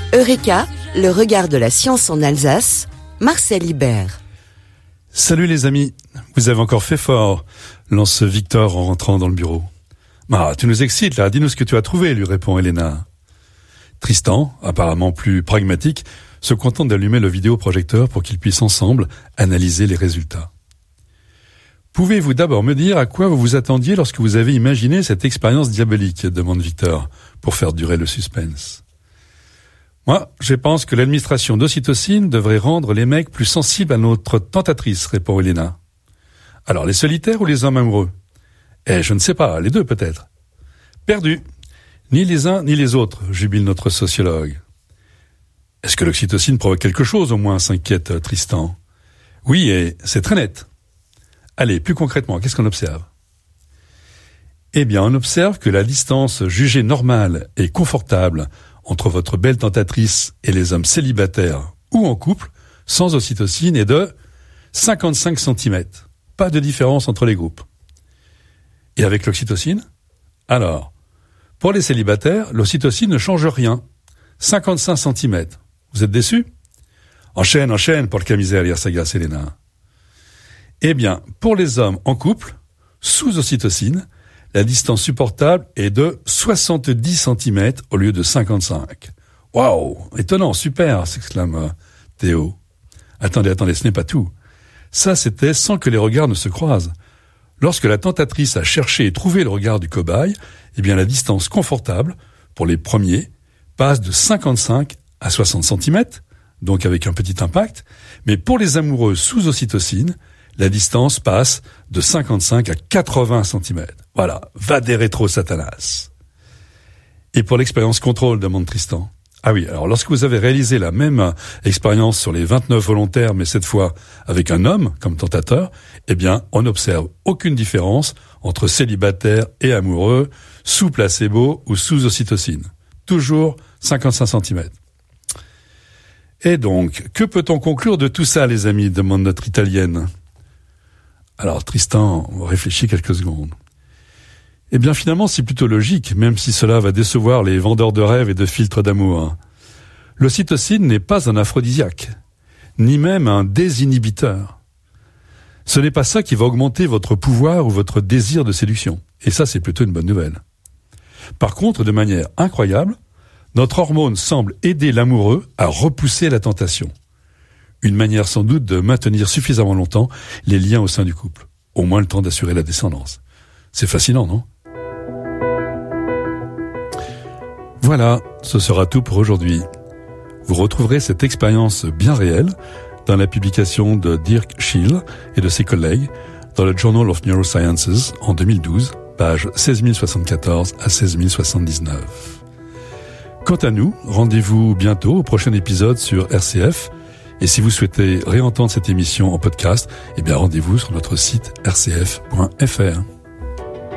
Eureka, le regard de la science en Alsace, Marcel Ibert. Salut les amis, vous avez encore fait fort, lance Victor en rentrant dans le bureau. Ah, tu nous excites là, dis-nous ce que tu as trouvé, lui répond Elena. Tristan, apparemment plus pragmatique, se contente d'allumer le vidéoprojecteur pour qu'ils puissent ensemble analyser les résultats. Pouvez-vous d'abord me dire à quoi vous vous attendiez lorsque vous avez imaginé cette expérience diabolique, demande Victor, pour faire durer le suspense. Moi, je pense que l'administration d'ocytocine devrait rendre les mecs plus sensibles à notre tentatrice, répond Elena. Alors, les solitaires ou les hommes amoureux? Je ne sais pas, les deux peut-être. Perdu. Ni les uns ni les autres, jubile notre sociologue. Est-ce que l'oxytocine provoque quelque chose au moins, s'inquiète Tristan. Oui, et c'est très net. Allez, plus concrètement, qu'est-ce qu'on observe? Eh bien, on observe que la distance jugée normale et confortable entre votre belle tentatrice et les hommes célibataires ou en couple, sans ocytocine, est de 55 cm. Pas de différence entre les groupes. Et avec l'oxytocine? Alors, pour les célibataires, l'ocytocine ne change rien. 55 cm. Vous êtes déçus? Enchaîne, pour le camisaire, s'agace Elena. Eh bien, pour les hommes en couple, sous ocytocine, la distance supportable est de 70 cm au lieu de 55. Waouh, étonnant, super, s'exclame Théo. Attendez, ce n'est pas tout. Ça, c'était sans que les regards ne se croisent. Lorsque la tentatrice a cherché et trouvé le regard du cobaye, eh bien, la distance confortable, pour les premiers, passe de 55 à 60 cm, donc avec un petit impact, mais pour les amoureux sous ocytocine, la distance passe de 55 à 80 cm. Voilà, va des rétro Satanas. Et pour l'expérience contrôle, demande Tristan. Ah oui, alors lorsque vous avez réalisé la même expérience sur les 29 volontaires, mais cette fois avec un homme comme tentateur, eh bien, on n'observe aucune différence entre célibataires et amoureux, sous placebo ou sous ocytocine. Toujours 55 cm. Et donc, que peut-on conclure de tout ça, les amis, demande notre Italienne. Alors Tristan réfléchit quelques secondes. Eh bien finalement c'est plutôt logique, même si cela va décevoir les vendeurs de rêves et de filtres d'amour. L'ocytocine n'est pas un aphrodisiaque, ni même un désinhibiteur. Ce n'est pas ça qui va augmenter votre pouvoir ou votre désir de séduction. Et ça c'est plutôt une bonne nouvelle. Par contre, de manière incroyable, notre hormone semble aider l'amoureux à repousser la tentation. Une manière sans doute de maintenir suffisamment longtemps les liens au sein du couple. Au moins le temps d'assurer la descendance. C'est fascinant, non? Voilà, ce sera tout pour aujourd'hui. Vous retrouverez cette expérience bien réelle dans la publication de Dirk Scheel et de ses collègues dans le Journal of Neurosciences en 2012, page 16074 à 16079. Quant à nous, rendez-vous bientôt au prochain épisode sur RCF. Et si vous souhaitez réentendre cette émission en podcast, eh bien rendez-vous sur notre site rcf.fr.